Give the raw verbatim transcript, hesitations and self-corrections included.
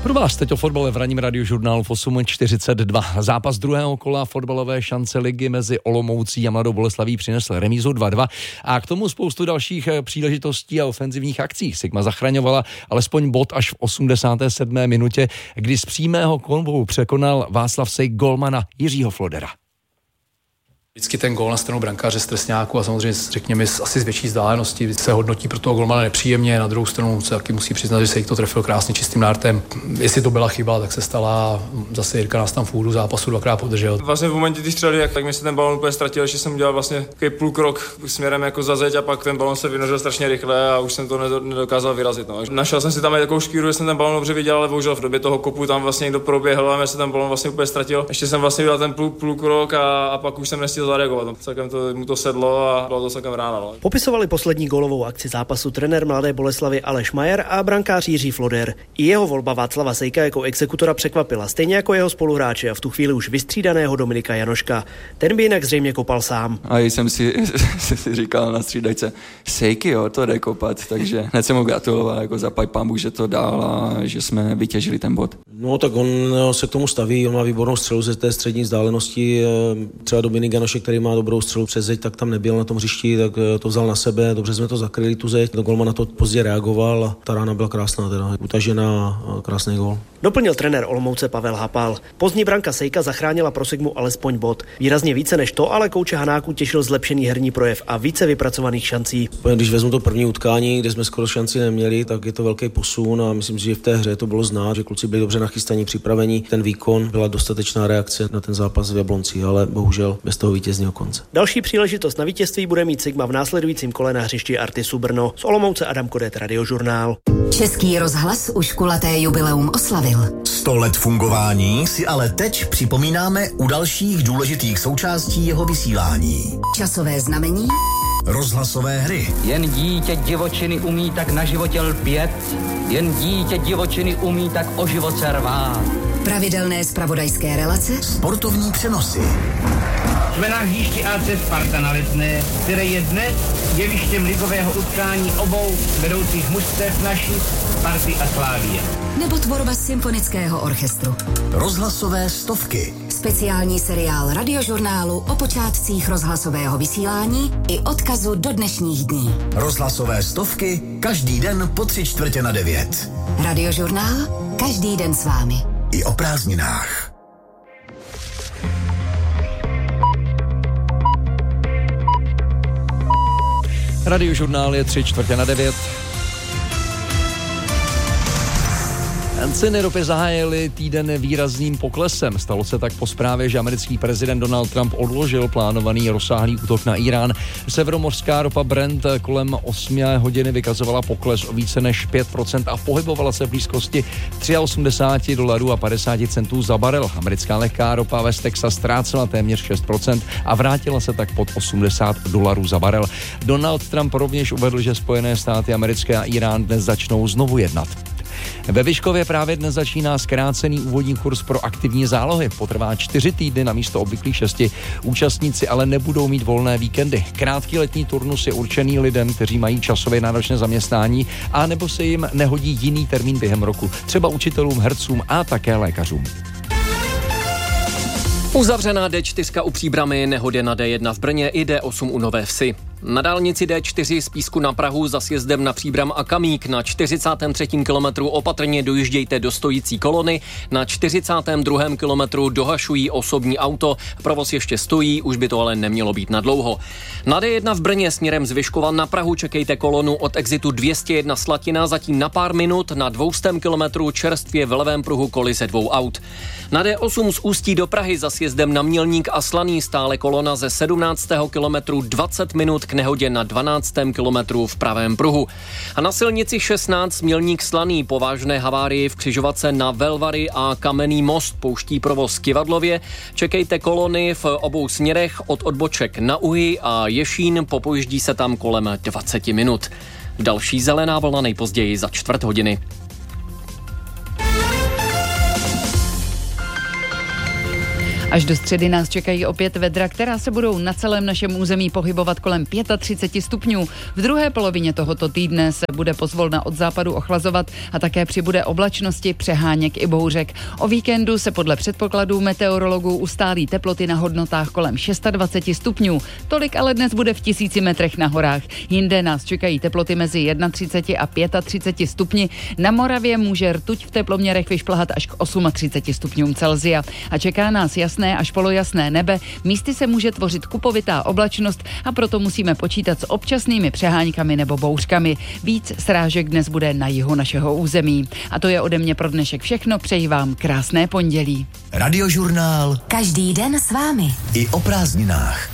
Pro vás teď o fotbale v ranním Radiožurnálu v osm čtyřicet dva. Zápas druhého kola fotbalové šance ligy mezi Olomoucí a Mladou Boleslaví přinesl remízu dva dva a k tomu spoustu dalších příležitostí a ofenzivních akcí. Sigma zachraňovala alespoň bod až v osmdesáté sedmé minutě, kdy z přímého konvou překonal Václav Sejk golmana Jiřího Flodera. Vždycky ten gól na stranu brankáře z trestňáku a samozřejmě řekněme asi z větší vzdálenosti se hodnotí pro toho golmana nepříjemně, na druhou stranu se taky musí přiznat, že se jich to trefil krásně čistým nártem. Jestli to byla chyba, tak se stala, zase Jirka nás tam v úvodu zápasu dvakrát podržel. Vlastně v momentě, když střelili, tak mi se ten balon úplně ztratil, že jsem udělal vlastně takový půl krok směrem jako za zeď a pak ten balon se vynořil strašně rychle a už jsem to nedokázal vyrazit. No. Našel jsem si tam i takovou škýru, že jsem ten balon dobře viděl, ale bohužel v době toho kopu tam vlastně někdo proběhl a mě se ten balon vlastně úplně ztratil. Ještě jsem vlastně udělal ten půl, půl krok a, a pak už jsem nestihl zareagovat. To, mu to sedlo a bylo to celkem ráno. No. Popisovali poslední gólovou akci zápasu trenér Mladé Boleslavi Aleš Majer a brankář Jiří Floder. I jeho volba Václava Sejka jako exekutora překvapila, stejně jako jeho spoluhráče a v tu chvíli už vystřídaného Dominika Janoška. Ten by jinak zřejmě kopal sám. A jsem si, si říkal na střídačce, Sejky, jo, to jde kopat, takže hned jsem mu gratuloval, jako zapaj pánbůh, že to dál a že jsme vytěžili ten bod. No tak on se k tomu staví, on má výbornou střelu ze té střední vzdálenosti, třeba Dominik Janošek, který má dobrou střelu přes zeď, tak tam nebyl na tom hřišti, tak to vzal na sebe, dobře jsme to zakryli tu zeď, to golman na to pozdě reagoval a ta rána byla krásná, teda utažená, krásný gól. Doplnil trenér Olomouce Pavel Hapal. Pozdní branka Sejka zachránila pro Sigmu alespoň bod. Výrazně více než to, ale kouče Hanáku těšil zlepšený herní projev a více vypracovaných šancí. Když vezmu to první utkání, kde jsme skoro šanci neměli, tak je to velký posun a myslím si, že v té hře to bylo znát, že kluci byli dobře nachystaní, připravení. Ten výkon byla dostatečná reakce na ten zápas v Jablonci, ale bohužel bez toho vítězného konce. Další příležitost na vítězství bude mít Sigma v následujícím kole na hřišti Artisu Brno. Z Olomouce Adam Kodet, Radiožurnál. Český rozhlas už kulaté jubileum oslavil. Sto let fungování si ale teď připomínáme u dalších důležitých součástí jeho vysílání. Časové znamení, rozhlasové hry. Jen dítě divočiny umí tak na životě lpět, jen dítě divočiny umí tak o život se rvát. Pravidelné zpravodajské relace, sportovní přenosy. Jsme na hřišti á cé Sparta na Letné, které je dnes jevištěm ligového utkání obou vedoucích mužstev naší Sparty a Slávie. Nebo tvorba symfonického orchestru. Rozhlasové stovky. Speciální seriál Radiožurnálu o počátcích rozhlasového vysílání i odkazu do dnešních dní. Rozhlasové stovky každý den po tři čtvrtě na devět. Radiožurnál každý den s vámi. I o prázdninách. Radiožurnál je tři čtvrtě na devět. Ceny ropy zahájily týden výrazným poklesem. Stalo se tak po zprávě, že americký prezident Donald Trump odložil plánovaný rozsáhlý útok na Irán. Severomořská ropa Brent kolem osm hodiny vykazovala pokles o více než pět procent a pohybovala se v blízkosti osmdesát tři dolarů a padesát centů za barel. Americká lehká ropa West Texas ztrácela téměř šest procent a vrátila se tak pod osmdesát dolarů za barel. Donald Trump rovněž uvedl, že Spojené státy americké a Irán dnes začnou znovu jednat. Ve Vyškově právě dnes začíná zkrácený úvodní kurz pro aktivní zálohy. Potrvá čtyři týdny na místo obvyklých šesti. Účastníci ale nebudou mít volné víkendy. Krátký letní turnus je určený lidem, kteří mají časově náročné zaměstnání a nebo se jim nehodí jiný termín během roku. Třeba učitelům, hercům a také lékařům. Uzavřená dé čtyři u Příbrami, nehodě na dé jedna v Brně i dé osm u Nové Vsi. Na dálnici dé čtyři z Písku na Prahu za sjezdem na Příbram a Kamík na čtyřicátém třetím kilometru opatrně dojíždějte do stojící kolony, na čtyřicátém druhém kilometru dohašují osobní auto, provoz ještě stojí, už by to ale nemělo být nadlouho. Na dé jedna v Brně směrem z Vyškova na Prahu čekejte kolonu od exitu dvě stě jedna Slatina, zatím na pár minut, na dvoustém kilometru čerstvě v levém pruhu kolize dvou aut. Na dé osm z Ústí do Prahy za sjezdem na Mělník a Slaný stále kolona ze sedmnáctého kilometru dvacet minut k nehodě na dvanáctém kilometru v pravém pruhu. A na silnici šestnáct Mělník Slaný po vážné havárii v křižovatce na Velvary a Kamenný most pouští provoz Kivadlově. Čekejte kolony v obou směrech od odboček na Uhy a Ješín, popojíždí se tam kolem dvacet minut. Další zelená vlna nejpozději za čtvrt hodiny. Až do středy nás čekají opět vedra, která se budou na celém našem území pohybovat kolem třicet pět stupňů. V druhé polovině tohoto týdne se bude pozvolna od západu ochlazovat a také přibude oblačnosti, přeháněk i bouřek. O víkendu se podle předpokladů meteorologů ustálí teploty na hodnotách kolem dvacet šest stupňů. Tolik ale dnes bude v tisíci metrech na horách. Jinde nás čekají teploty mezi třicet jedna a třicet pět stupni. Na Moravě může rtuť v teploměrech vyšplhat až k třicet osm stupňům Celsia. A čeká nás jasné až polojasné nebe. Místy se může tvořit kupovitá oblačnost a proto musíme počítat s občasnými přeháňkami nebo bouřkami. Víc srážek dnes bude na jihu našeho území. A to je ode mě pro dnešek všechno. Přeji vám krásné pondělí. Radiožurnál. Každý den s vámi. I o prázdninách.